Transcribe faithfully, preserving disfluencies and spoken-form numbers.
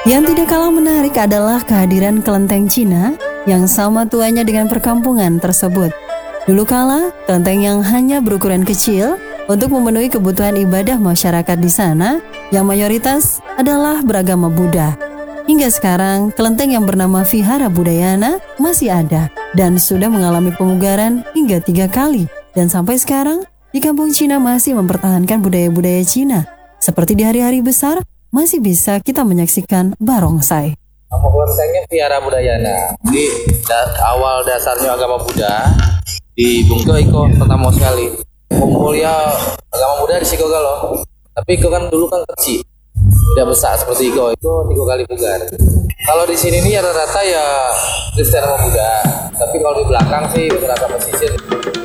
Yang tidak kalah menarik adalah kehadiran kelenteng Cina yang sama tuanya dengan perkampungan tersebut. Dulu kala, kelenteng yang hanya berukuran kecil untuk memenuhi kebutuhan ibadah masyarakat di sana yang mayoritas adalah beragama Buddha. Hingga sekarang, kelenteng yang bernama Vihara Budayana masih ada dan sudah mengalami pemugaran hingga tiga kali. Dan sampai sekarang, di kampung Cina masih mempertahankan budaya-budaya Cina. Seperti di hari-hari besar, masih bisa kita menyaksikan barongsai. Nama kelentengnya Vihara Budayana. Jadi da- awal dasarnya agama Buddha di Bungko Iko pertama sekali. Pemulia agama Buddha di Siko Galo. Tapi Iko kan dulu kan kecil, tidak besar seperti Iko. Itu tiga kali pugar. Kalau di sini nih rata-rata ya Kristen sama Buddha. Tapi kalau di belakang sih rata-rata pesisir.